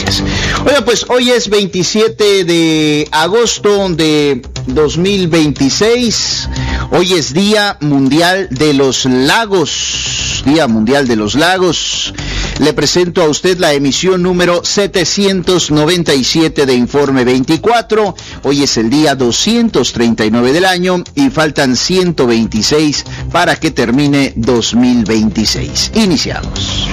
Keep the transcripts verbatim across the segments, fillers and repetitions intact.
noticias. Oiga, pues hoy es veintisiete de agosto de dos mil veintiséis. Hoy es Día Mundial de los Lagos. Día Mundial de los Lagos. Le presento a usted la emisión número setecientos noventa y siete de Informe veinticuatro. Hoy es el día doscientos treinta y nueve del año y faltan ciento veintiséis para que termine dos mil veintiséis. Iniciamos.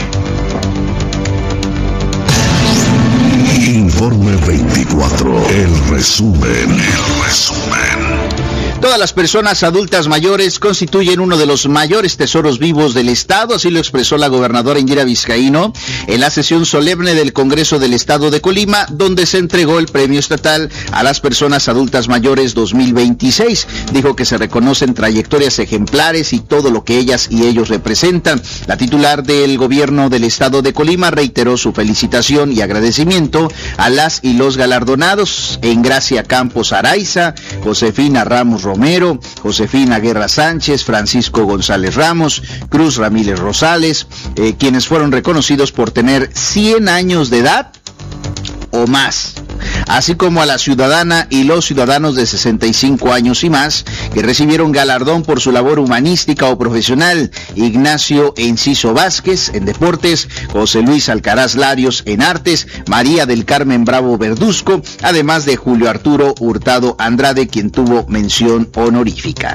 Informe veinticuatro. El resumen. El resumen. Todas las personas adultas mayores constituyen uno de los mayores tesoros vivos del Estado, así lo expresó la gobernadora Indira Vizcaíno en la sesión solemne del Congreso del Estado de Colima, donde se entregó el Premio Estatal a las Personas Adultas Mayores dos mil veintiséis. Dijo que se reconocen trayectorias ejemplares y todo lo que ellas y ellos representan. La titular del Gobierno del Estado de Colima reiteró su felicitación y agradecimiento a las y los galardonados: Engracia Campos Araiza, Josefina Ramos Romero, Josefina Guerra Sánchez, Francisco González Ramos, Cruz Ramírez Rosales, eh, quienes fueron reconocidos por tener cien años de edad o más, así como a la ciudadana y los ciudadanos de sesenta y cinco años y más que recibieron galardón por su labor humanística o profesional: Ignacio Enciso Vázquez en deportes, José Luis Alcaraz Larios en artes, María del Carmen Bravo Verduzco, además de Julio Arturo Hurtado Andrade, quien tuvo mención honorífica.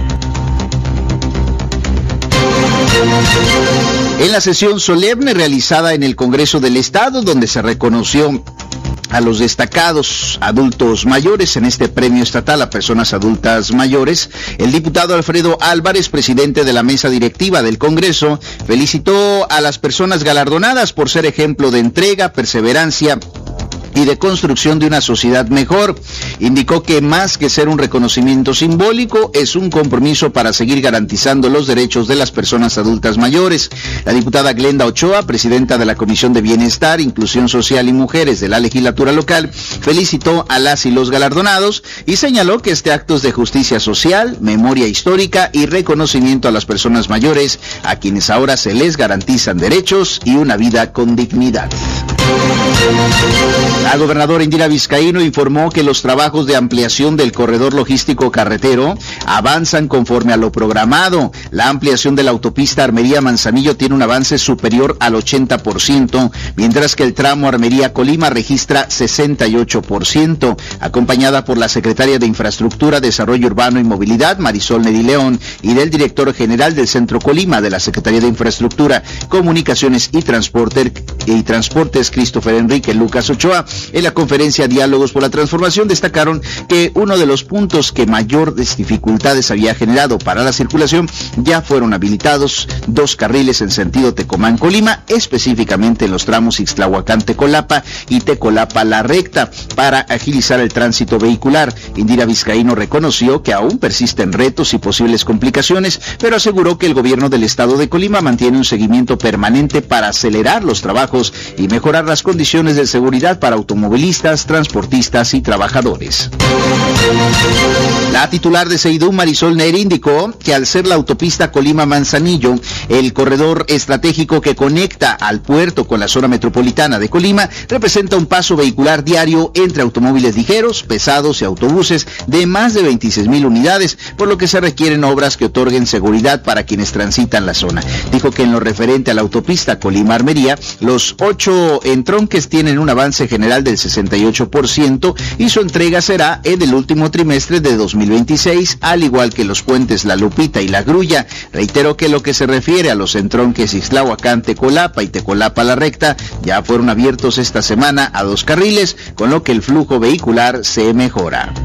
En la sesión solemne realizada en el Congreso del Estado, donde se reconoció a los destacados adultos mayores en este premio estatal a personas adultas mayores, el diputado Alfredo Álvarez, presidente de la mesa directiva del Congreso, felicitó a las personas galardonadas por ser ejemplo de entrega, perseverancia y de construcción de una sociedad mejor. Indicó que más que ser un reconocimiento simbólico, es un compromiso para seguir garantizando los derechos de las personas adultas mayores. La diputada Glenda Ochoa, presidenta de la Comisión de Bienestar, Inclusión Social y Mujeres de la legislatura local, felicitó a las y los galardonados y señaló que este acto es de justicia social, memoria histórica y reconocimiento a las personas mayores, a quienes ahora se les garantizan derechos y una vida con dignidad. La gobernadora Indira Vizcaíno informó que los trabajos de ampliación del corredor logístico carretero avanzan conforme a lo programado. La ampliación de la autopista Armería-Manzanillo tiene un avance superior al ochenta por ciento, mientras que el tramo Armería-Colima registra sesenta y ocho por ciento. Acompañada por la secretaria de Infraestructura, Desarrollo Urbano y Movilidad, Marisol Neri León, y del director general del Centro Colima de la Secretaría de Infraestructura, Comunicaciones y, Transporte, y Transportes, Christopher Enrique Lucas Ochoa, en la conferencia Diálogos por la Transformación destacaron que uno de los puntos que mayor dificultades había generado para la circulación ya fueron habilitados dos carriles en sentido Tecomán-Colima, específicamente en los tramos Ixtlahuacán-Tecolapa y Tecolapa-La Recta, para agilizar el tránsito vehicular. Indira Vizcaíno reconoció que aún persisten retos y posibles complicaciones, pero aseguró que el gobierno del estado de Colima mantiene un seguimiento permanente para acelerar los trabajos y mejorar las condiciones de seguridad para automovilistas, transportistas y trabajadores. La titular de SEIDU, Marisol Neri, indicó que al ser la autopista Colima-Manzanillo el corredor estratégico que conecta al puerto con la zona metropolitana de Colima, representa un paso vehicular diario entre automóviles ligeros, pesados y autobuses de más de veintiséis mil unidades, por lo que se requieren obras que otorguen seguridad para quienes transitan la zona. Dijo que en lo referente a la autopista Colima-Armería, los ocho entronques tienen un avance general del sesenta y ocho por ciento y su entrega será en el último trimestre de dos mil veintiséis, al igual que los puentes La Lupita y La Grulla. Reiteró que lo que se refiere a los entronques Ixtlahuacán-Tecolapa y Tecolapa-La Recta ya fueron abiertos esta semana a dos carriles, con lo que el flujo vehicular se mejora.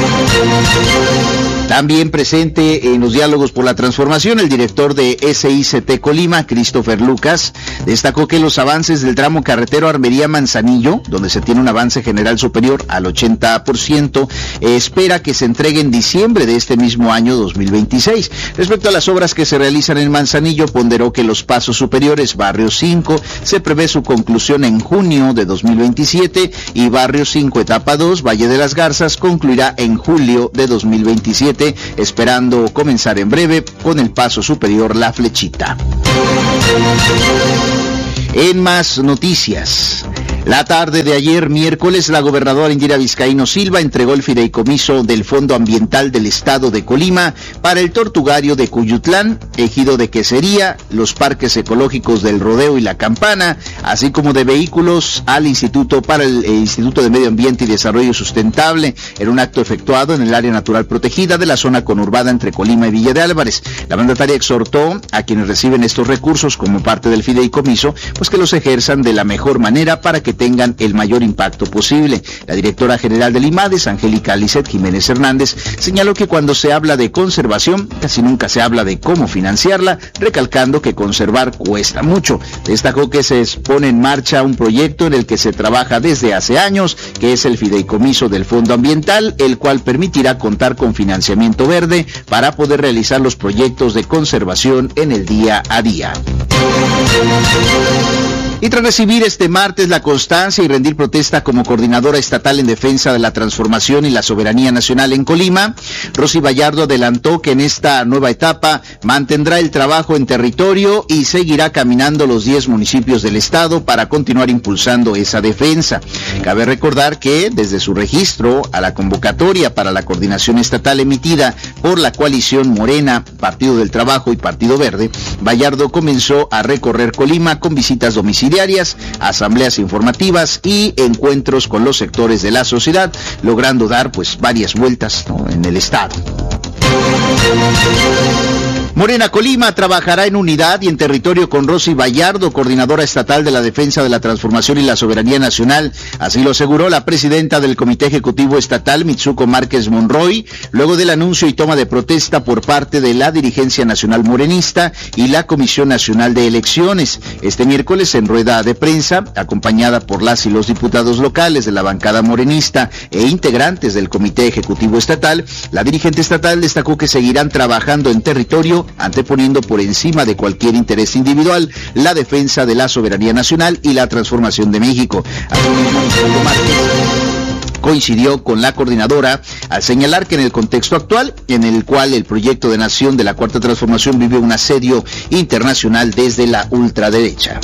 También presente en los Diálogos por la Transformación, el director de S I C T Colima, Christopher Lucas, destacó que los avances del tramo carretero Armería-Manzanillo, donde se tiene un avance general superior al ochenta por ciento, eh, espera que se entregue en diciembre de este mismo año dos mil veintiséis. Respecto a las obras que se realizan en Manzanillo, ponderó que los pasos superiores, Barrio cinco, se prevé su conclusión en junio de dos mil veintisiete y Barrio cinco, etapa dos, Valle de las Garzas, concluirá en julio de dos mil veintisiete, esperando comenzar en breve con el paso superior La Flechita. En más noticias, La tarde de ayer, miércoles, la gobernadora Indira Vizcaíno Silva entregó el fideicomiso del Fondo Ambiental del Estado de Colima para el Tortugario de Cuyutlán, ejido de Quesería, los parques ecológicos del Rodeo y La Campana, así como de vehículos al Instituto para el, el Instituto de Medio Ambiente y Desarrollo Sustentable, en un acto efectuado en el área natural protegida de la zona conurbada entre Colima y Villa de Álvarez. La mandataria exhortó a quienes reciben estos recursos como parte del fideicomiso, pues que los ejerzan de la mejor manera para que tengan el mayor impacto posible. La directora general del IMADES, Angélica Lizeth Jiménez Hernández, señaló que cuando se habla de conservación, casi nunca se habla de cómo financiarla, recalcando que conservar cuesta mucho. Destacó que se pone en marcha un proyecto en el que se trabaja desde hace años, que es el fideicomiso del Fondo Ambiental, el cual permitirá contar con financiamiento verde para poder realizar los proyectos de conservación en el día a día. Y tras recibir este martes la constancia y rendir protesta como coordinadora estatal en defensa de la transformación y la soberanía nacional en Colima, Rosy Vallardo adelantó que en esta nueva etapa mantendrá el trabajo en territorio y seguirá caminando los diez municipios del estado para continuar impulsando esa defensa. Cabe recordar que desde su registro a la convocatoria para la coordinación estatal emitida por la coalición Morena, Partido del Trabajo y Partido Verde, Vallardo comenzó a recorrer Colima con visitas domiciliarias, asambleas informativas y encuentros con los sectores de la sociedad, logrando dar pues varias vueltas, ¿no?, en el estado. Morena Colima trabajará en unidad y en territorio con Rosy Vallardo, coordinadora estatal de la defensa de la transformación y la soberanía nacional. Así lo aseguró la presidenta del Comité Ejecutivo Estatal, Mitsuko Márquez Monroy, luego del anuncio y toma de protesta por parte de la dirigencia nacional morenista y la Comisión Nacional de Elecciones. Este miércoles, en rueda de prensa, acompañada por las y los diputados locales de la bancada morenista e integrantes del Comité Ejecutivo Estatal, la dirigente estatal destacó que seguirán trabajando en territorio, anteponiendo por encima de cualquier interés individual la defensa de la soberanía nacional y la transformación de México. Coincidió con la coordinadora al señalar que en el contexto actual, en el cual el proyecto de nación de la Cuarta Transformación vive un asedio internacional desde la ultraderecha.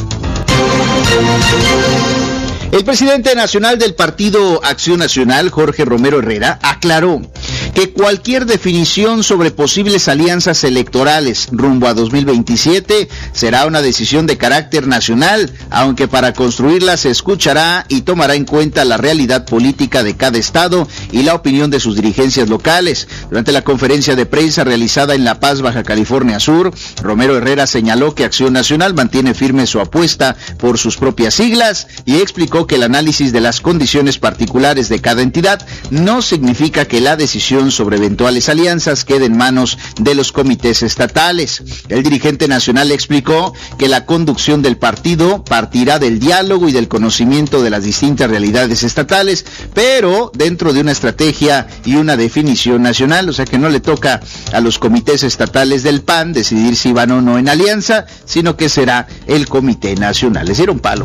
El presidente nacional del Partido Acción Nacional, Jorge Romero Herrera, aclaró que cualquier definición sobre posibles alianzas electorales rumbo a dos mil veintisiete será una decisión de carácter nacional, aunque para construirla se escuchará y tomará en cuenta la realidad política de cada estado y la opinión de sus dirigencias locales. Durante la conferencia de prensa realizada en La Paz, Baja California Sur, Romero Herrera señaló que Acción Nacional mantiene firme su apuesta por sus propias siglas y explicó que el análisis de las condiciones particulares de cada entidad no significa que la decisión sobre eventuales alianzas quede en manos de los comités estatales. El dirigente nacional explicó que la conducción del partido partirá del diálogo y del conocimiento de las distintas realidades estatales, pero dentro de una estrategia y una definición nacional, o sea que no le toca a los comités estatales del P A N decidir si van o no en alianza, sino que será el comité nacional. Les dieron palo.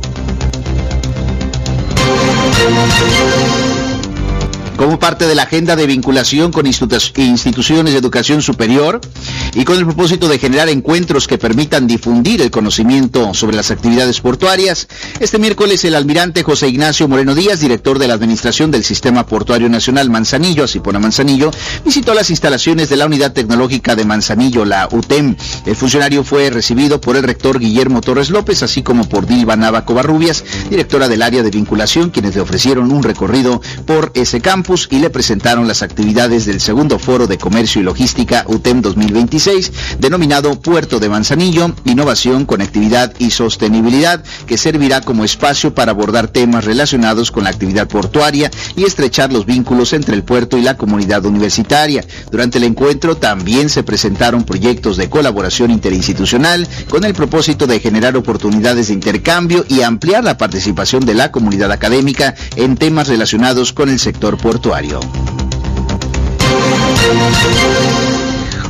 Como parte de la agenda de vinculación con instituciones de educación superior y con el propósito de generar encuentros que permitan difundir el conocimiento sobre las actividades portuarias, este miércoles el almirante José Ignacio Moreno Díaz, director de la Administración del Sistema Portuario Nacional Manzanillo, Asipona Manzanillo, visitó las instalaciones de la Unidad Tecnológica de Manzanillo, la U T E M. El funcionario fue recibido por el rector Guillermo Torres López, así como por Dilba Nava Covarrubias, directora del área de vinculación, quienes le ofrecieron un recorrido por ese campo y le presentaron las actividades del segundo Foro de Comercio y Logística U T E M dos mil veintiséis, denominado Puerto de Manzanillo, Innovación, Conectividad y Sostenibilidad, que servirá como espacio para abordar temas relacionados con la actividad portuaria y estrechar los vínculos entre el puerto y la comunidad universitaria. Durante el encuentro también se presentaron proyectos de colaboración interinstitucional con el propósito de generar oportunidades de intercambio y ampliar la participación de la comunidad académica en temas relacionados con el sector portuario.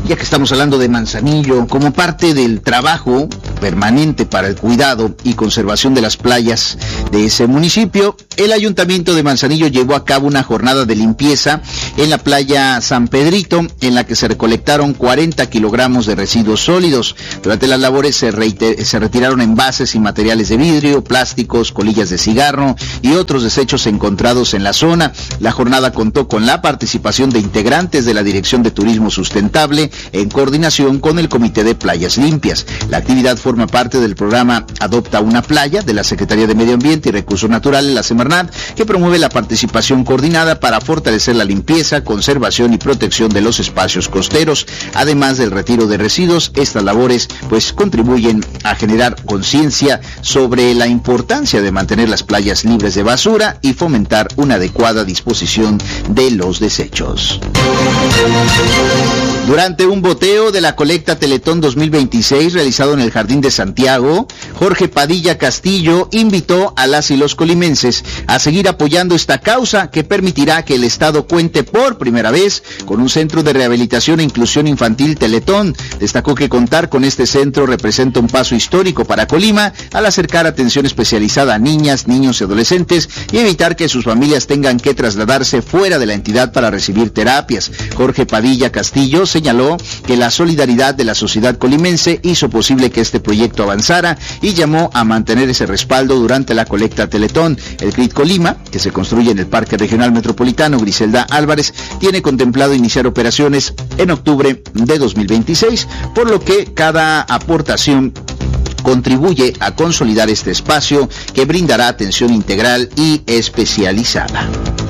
Ya que estamos hablando de Manzanillo, como parte del trabajo permanente para el cuidado y conservación de las playas de ese municipio, el Ayuntamiento de Manzanillo llevó a cabo una jornada de limpieza en la playa San Pedrito, en la que se recolectaron cuarenta kilogramos de residuos sólidos. Durante las labores se, reiter- se retiraron envases y materiales de vidrio, plásticos, colillas de cigarro y otros desechos encontrados en la zona. La jornada contó con la participación de integrantes de la Dirección de Turismo Sustentable en coordinación con el Comité de Playas Limpias. La actividad forma parte del programa Adopta una Playa de la Secretaría de Medio Ambiente y Recursos Naturales, la Semarnat, que promueve la participación coordinada para fortalecer la limpieza, conservación y protección de los espacios costeros. Además del retiro de residuos, estas labores pues contribuyen a generar conciencia sobre la importancia de mantener las playas libres de basura y fomentar una adecuada disposición de los desechos. Durante un boteo de la colecta Teletón dos mil veintiséis realizado en el Jardín de Santiago, Jorge Padilla Castillo invitó a las y los colimenses a seguir apoyando esta causa que permitirá que el Estado cuente por primera vez con un centro de rehabilitación e inclusión infantil Teletón. Destacó que contar con este centro representa un paso histórico para Colima al acercar atención especializada a niñas, niños y adolescentes y evitar que sus familias tengan que trasladarse fuera de la entidad para recibir terapias. Jorge Padilla Castillo señaló que la solidaridad de la sociedad colimense hizo posible que este proyecto avanzara y llamó a mantener ese respaldo durante la colecta Teletón. El C R I T Colima, que se construye en el Parque Regional Metropolitano Griselda Álvarez, tiene contemplado iniciar operaciones en octubre de dos mil veintiséis, por lo que cada aportación contribuye a consolidar este espacio que brindará atención integral y especializada.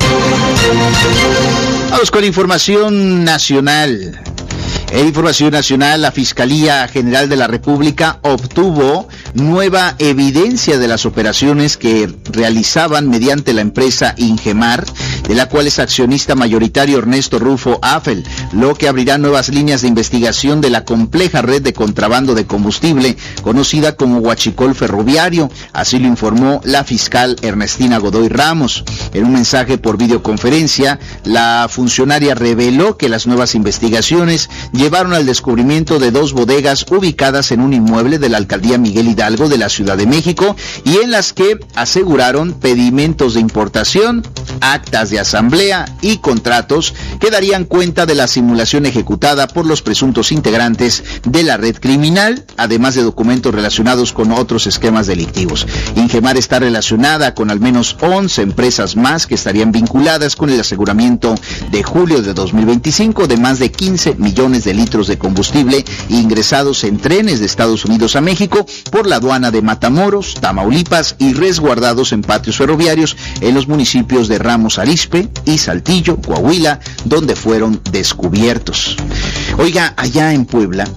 Vamos con información nacional. En información nacional, la Fiscalía General de la República obtuvo nueva evidencia de las operaciones que realizaban mediante la empresa Ingemar, de la cual es accionista mayoritario Ernesto Rufo Affel, lo que abrirá nuevas líneas de investigación de la compleja red de contrabando de combustible, conocida como Huachicol Ferroviario. Así lo informó la fiscal Ernestina Godoy Ramos. En un mensaje por videoconferencia, la funcionaria reveló que las nuevas investigaciones llevaron al descubrimiento de dos bodegas ubicadas en un inmueble de la alcaldía Miguel Hidalgo de la Ciudad de México y en las que aseguraron pedimentos de importación, actas de asamblea y contratos que darían cuenta de la simulación ejecutada por los presuntos integrantes de la red criminal, además de documentos relacionados con otros esquemas delictivos. Ingemar está relacionada con al menos once empresas más que estarían vinculadas con el aseguramiento de julio de dos mil veinticinco de más de quince millones de litros de combustible ingresados en trenes de Estados Unidos a México por la aduana de Matamoros, Tamaulipas y resguardados en patios ferroviarios en los municipios de Ramos Arizpe y Saltillo, Coahuila, donde fueron descubiertos. Oiga, allá en Puebla,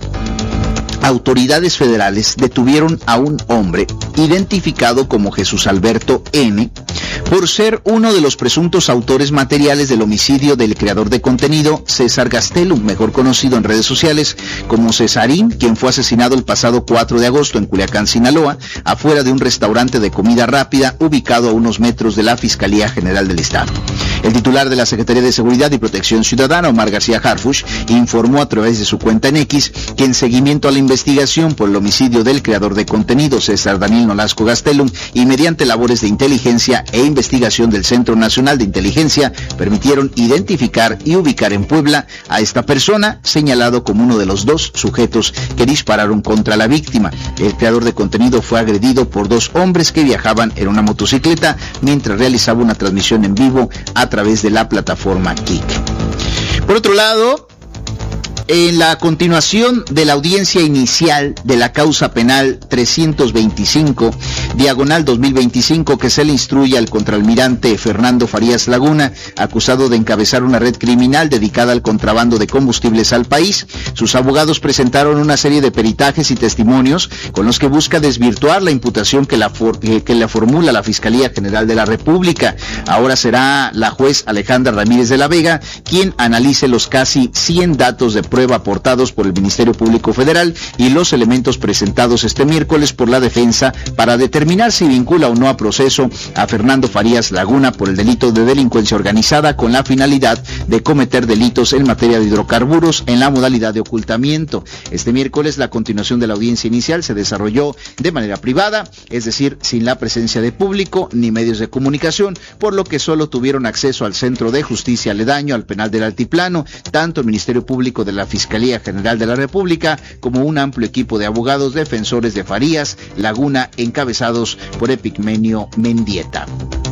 autoridades federales detuvieron a un hombre identificado como Jesús Alberto N. por ser uno de los presuntos autores materiales del homicidio del creador de contenido César Gastelum, mejor conocido en redes sociales como Cesarín, quien fue asesinado el pasado cuatro de agosto en Culiacán, Sinaloa, afuera de un restaurante de comida rápida ubicado a unos metros de la Fiscalía General del Estado. El titular de la Secretaría de Seguridad y Protección Ciudadana, Omar García Harfuch, informó a través de su cuenta en X que en seguimiento a la investigación por el homicidio del creador de contenido César Daniel Nolasco Gastelum y mediante labores de inteligencia e investigación del Centro Nacional de Inteligencia, permitieron identificar y ubicar en Puebla a esta persona, señalado como uno de los dos sujetos que dispararon contra la víctima. El creador de contenido fue agredido por dos hombres que viajaban en una motocicleta mientras realizaba una transmisión en vivo a través de la plataforma Kik. Por otro lado, en la continuación de la audiencia inicial de la causa penal trescientos veinticinco, diagonal dos mil veinticinco, que se le instruye al contraalmirante Fernando Farías Laguna, acusado de encabezar una red criminal dedicada al contrabando de combustibles al país, sus abogados presentaron una serie de peritajes y testimonios con los que busca desvirtuar la imputación que la, for- que la formula la Fiscalía General de la República. Ahora será la juez Alejandra Ramírez de la Vega quien analice los casi cien datos de prueba prueba aportados por el Ministerio Público Federal y los elementos presentados este miércoles por la defensa para determinar si vincula o no a proceso a Fernando Farías Laguna por el delito de delincuencia organizada con la finalidad de cometer delitos en materia de hidrocarburos en la modalidad de ocultamiento. Este miércoles la continuación de la audiencia inicial se desarrolló de manera privada, es decir, sin la presencia de público ni medios de comunicación, por lo que solo tuvieron acceso al Centro de Justicia aledaño al penal del Altiplano, tanto el Ministerio Público de la Fiscalía General de la República como un amplio equipo de abogados defensores de Farías Laguna, encabezados por Epigmenio Mendieta.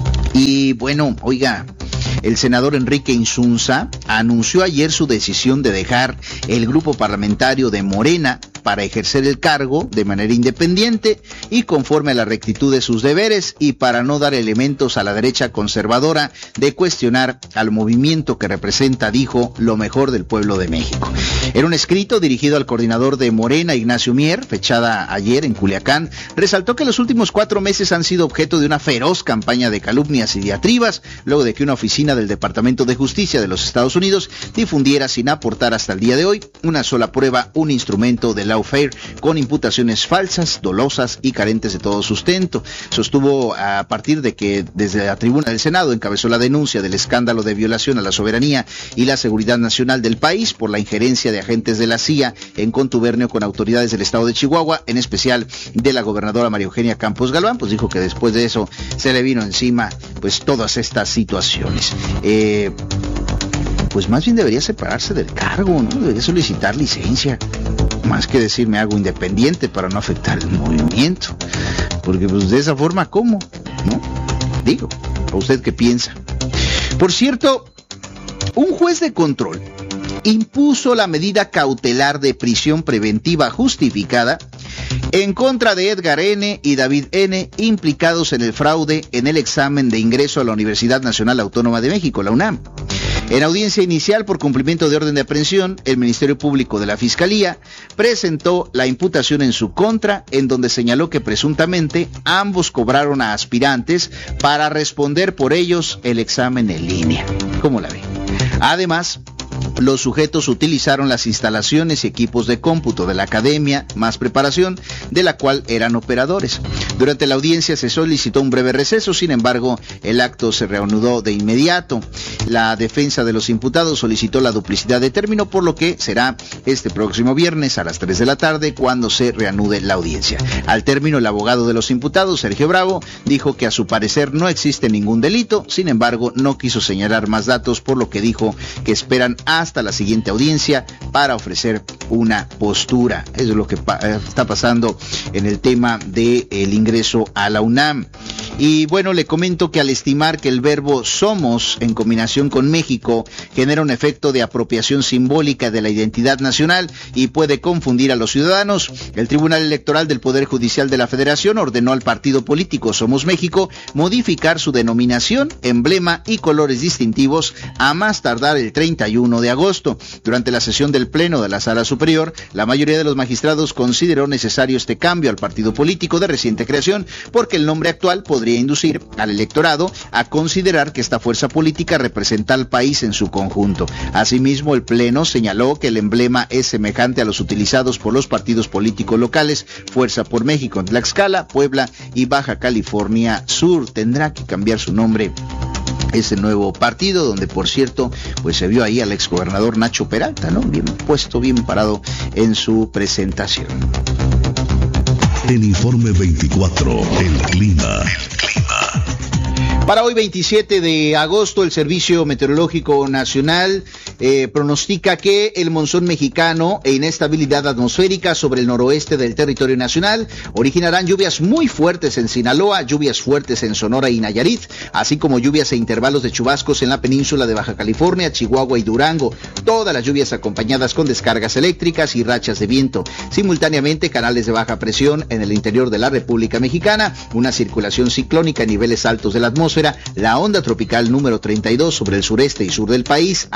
Y bueno, oiga, el senador Enrique Insunza anunció ayer su decisión de dejar el grupo parlamentario de Morena para ejercer el cargo de manera independiente y conforme a la rectitud de sus deberes, y para no dar elementos a la derecha conservadora de cuestionar al movimiento que representa, dijo, lo mejor del pueblo de México. En un escrito dirigido al coordinador de Morena, Ignacio Mier, fechada ayer en Culiacán, resaltó que los últimos cuatro meses han sido objeto de una feroz campaña de calumnias y diatribas, luego de que una oficina del Departamento de Justicia de los Estados Unidos difundiera sin aportar hasta el día de hoy una sola prueba un instrumento de lawfare con imputaciones falsas, dolosas y carentes de todo sustento. Sostuvo a partir de que desde la tribuna del Senado encabezó la denuncia del escándalo de violación a la soberanía y la seguridad nacional del país por la injerencia de agentes de la C I A en contubernio con autoridades del estado de Chihuahua, en especial de la gobernadora María Eugenia Campos Galván. Pues dijo que después de eso se le vino encima pues todas estas situaciones. Eh, pues más bien debería separarse del cargo, ¿no? Debería solicitar licencia, más que decir me hago independiente para no afectar el movimiento, porque pues de esa forma, ¿cómo? ¿No? Digo, ¿a usted qué piensa? Por cierto, un juez de control impuso la medida cautelar de prisión preventiva justificada en contra de Edgar N. y David N., implicados en el fraude en el examen de ingreso a la Universidad Nacional Autónoma de México, la UNAM. En audiencia inicial por cumplimiento de orden de aprehensión, el Ministerio Público de la Fiscalía presentó la imputación en su contra, en donde señaló que presuntamente ambos cobraron a aspirantes para responder por ellos el examen en línea. ¿Cómo la ve? Además, los sujetos utilizaron las instalaciones y equipos de cómputo de la academia Más Preparación, de la cual eran operadores. Durante la audiencia se solicitó un breve receso, sin embargo, el acto se reanudó de inmediato. La defensa de los imputados solicitó la duplicidad de término, por lo que será este próximo viernes a las tres de la tarde cuando se reanude la audiencia. Al término, el abogado de los imputados, Sergio Bravo, dijo que a su parecer no existe ningún delito, sin embargo, no quiso señalar más datos, por lo que dijo que esperan hasta la siguiente audiencia para ofrecer una postura. Eso es lo que pa- está pasando en el tema del ingreso a la UNAM. Y bueno, le comento que al estimar que el verbo somos en combinación con México genera un efecto de apropiación simbólica de la identidad nacional y puede confundir a los ciudadanos, el Tribunal Electoral del Poder Judicial de la Federación ordenó al partido político Somos México modificar su denominación, emblema y colores distintivos a más tardar el treinta y uno de agosto. Durante la sesión del Pleno de la Sala Superior, la mayoría de los magistrados consideró necesario este cambio al partido político de reciente creación porque el nombre actual podría inducir al electorado a considerar que esta fuerza política representa al país en su conjunto. Asimismo, el Pleno señaló que el emblema es semejante a los utilizados por los partidos políticos locales Fuerza por México en Tlaxcala, Puebla y Baja California Sur. Tendrá que cambiar su nombre ese nuevo partido, donde por cierto pues se vio ahí al exgobernador Nacho Peralta, ¿no? Bien puesto, bien parado en su presentación. El informe veinticuatro, el clima. El clima. Para hoy veintisiete de agosto, el Servicio Meteorológico Nacional eh, pronostica que el monzón mexicano e inestabilidad atmosférica sobre el noroeste del territorio nacional originarán lluvias muy fuertes en Sinaloa, lluvias fuertes en Sonora y Nayarit, así como lluvias e intervalos de chubascos en la península de Baja California, Chihuahua y Durango. Todas las lluvias acompañadas con descargas eléctricas y rachas de viento. Simultáneamente, canales de baja presión en el interior de la República Mexicana, una circulación ciclónica en niveles altos de la atmósfera, la onda tropical número treinta y dos sobre el sureste y sur del país. Además,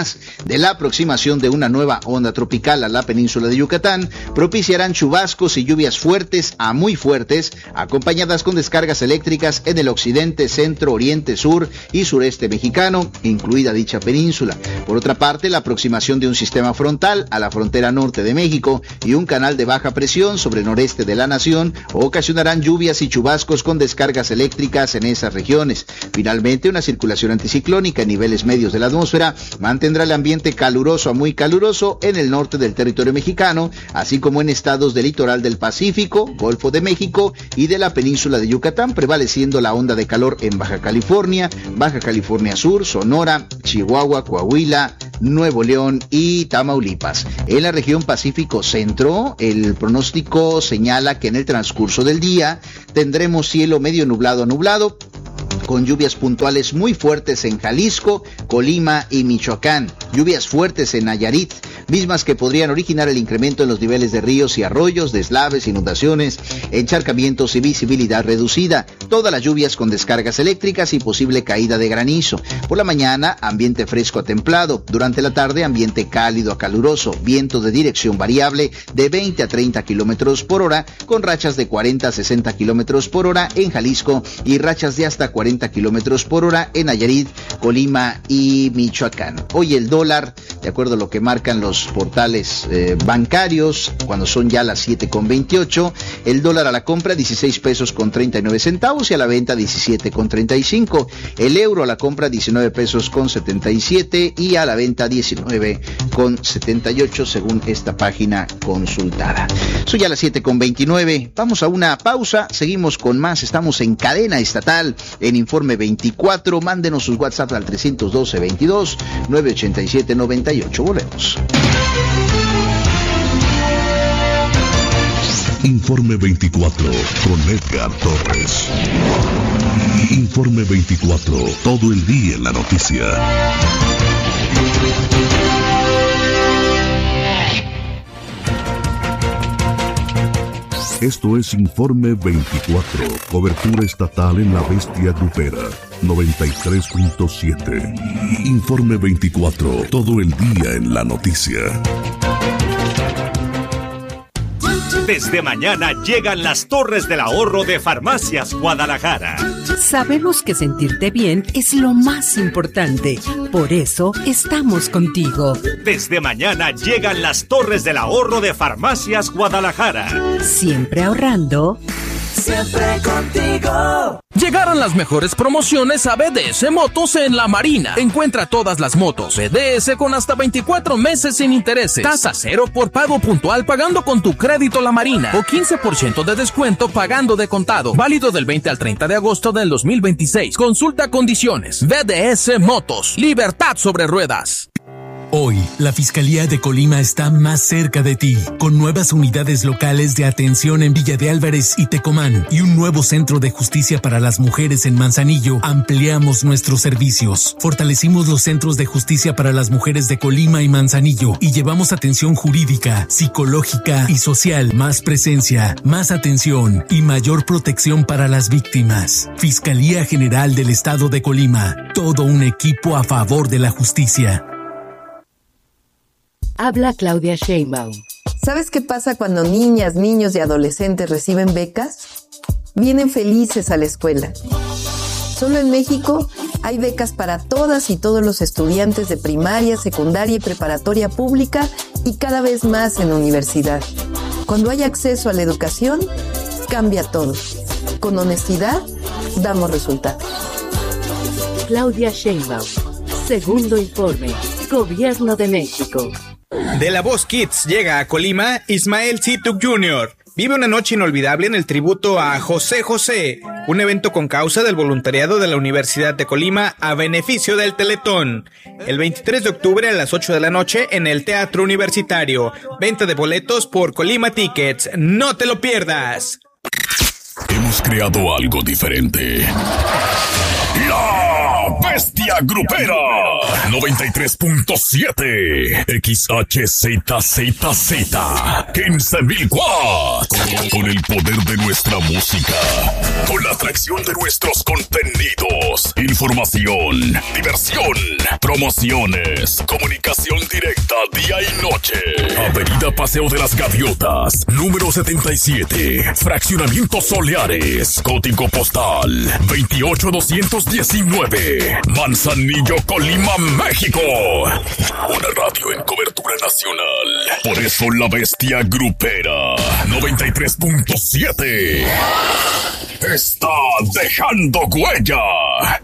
además de la aproximación de una nueva onda tropical a la península de Yucatán, propiciarán chubascos y lluvias fuertes a muy fuertes, acompañadas con descargas eléctricas en el occidente, centro, oriente, sur y sureste mexicano, incluida dicha península. Por otra parte, la aproximación de un sistema frontal a la frontera norte de México y un canal de baja presión sobre el noreste de la nación ocasionarán lluvias y chubascos con descargas eléctricas en esas regiones. Finalmente, una circulación anticiclónica en niveles medios de la atmósfera mantendrá el ambiente caluroso a muy caluroso en el norte del territorio mexicano, así como en estados del litoral del Pacífico, Golfo de México y de la península de Yucatán, prevaleciendo la onda de calor en Baja California, Baja California Sur, Sonora, Chihuahua, Coahuila, Nuevo León y Tamaulipas. En la región Pacífico Centro, el pronóstico señala que en el transcurso del día tendremos cielo medio nublado a nublado, con lluvias puntuales muy fuertes en Jalisco, Colima y Michoacán, lluvias fuertes en Nayarit, mismas que podrían originar el incremento en los niveles de ríos y arroyos, deslaves, inundaciones, encharcamientos y visibilidad reducida, todas las lluvias con descargas eléctricas y posible caída de granizo. Por la mañana, ambiente fresco a templado, durante la tarde, ambiente cálido a caluroso, viento de dirección variable de veinte a treinta kilómetros por hora, con rachas de cuarenta a sesenta kilómetros por hora en Jalisco y rachas de hasta cuarenta kilómetros por hora en Nayarit, Colima y Michoacán. Hoy el dólar, de acuerdo a lo que marcan los portales eh, bancarios, cuando son ya las siete con veintiocho, el dólar a la compra dieciséis pesos con treinta y nueve centavos y a la venta diecisiete con treinta y cinco. El euro a la compra diecinueve pesos con setenta y siete y a la venta diecinueve con setenta y ocho según esta página consultada. Son ya las siete con veintinueve. Vamos a una pausa, seguimos con más. Estamos en cadena estatal en Informe veinticuatro. Mándenos sus WhatsApp al trescientos doce, veintidós, novecientos ochenta y siete, noventa y ocho. Volvemos. Informe veinticuatro con Edgar Torres. Informe veinticuatro, todo el día en la noticia. Esto es Informe veinticuatro, cobertura estatal en la bestia grupera, noventa y tres punto siete. Informe veinticuatro, todo el día en la noticia. Desde mañana llegan las Torres del Ahorro de Farmacias Guadalajara. Sabemos que sentirte bien es lo más importante. Por eso estamos contigo. Desde mañana llegan las Torres del Ahorro de Farmacias Guadalajara. Siempre ahorrando. Siempre contigo. Llegaron las mejores promociones a B D S Motos en La Marina. Encuentra todas las motos B D S con hasta veinticuatro meses sin intereses. Tasa cero por pago puntual pagando con tu crédito La Marina. O quince por ciento de descuento pagando de contado. Válido del veinte al treinta de agosto del dos mil veintiséis. Consulta condiciones. B D S Motos. Libertad sobre ruedas. Hoy, la Fiscalía de Colima está más cerca de ti, con nuevas unidades locales de atención en Villa de Álvarez y Tecomán y un nuevo centro de justicia para las mujeres en Manzanillo. Ampliamos nuestros servicios, fortalecimos los centros de justicia para las mujeres de Colima y Manzanillo y llevamos atención jurídica, psicológica y social, más presencia, más atención y mayor protección para las víctimas. Fiscalía General del Estado de Colima, todo un equipo a favor de la justicia. Habla Claudia Sheinbaum. ¿Sabes qué pasa cuando niñas, niños y adolescentes reciben becas? Vienen felices a la escuela. Solo en México hay becas para todas y todos los estudiantes de primaria, secundaria y preparatoria pública y cada vez más en universidad. Cuando hay acceso a la educación, cambia todo. Con honestidad, damos resultados. Claudia Sheinbaum. Segundo informe. Gobierno de México. De La Voz Kids llega a Colima Ismael Zituk junior Vive una noche inolvidable en el tributo a José José, un evento con causa del voluntariado de la Universidad de Colima a beneficio del Teletón. El veintitrés de octubre a las ocho de la noche en el Teatro Universitario. Venta de boletos por Colima Tickets. ¡No te lo pierdas! Hemos creado algo diferente. La Bestia bestia grupera. noventa y tres punto siete. X H Z Z Z. quince mil watts. Con el poder de nuestra música. Con la atracción de nuestros contenidos. Información, diversión, promociones, comunicación directa día y noche. Avenida Paseo de las Gaviotas, número setenta y siete. Fraccionamiento Soleares. Código postal veintiocho doscientos diecinueve. Manzanillo, Colima, México. Una radio en cobertura nacional. Por eso la bestia grupera noventa y tres punto siete está dejando huella.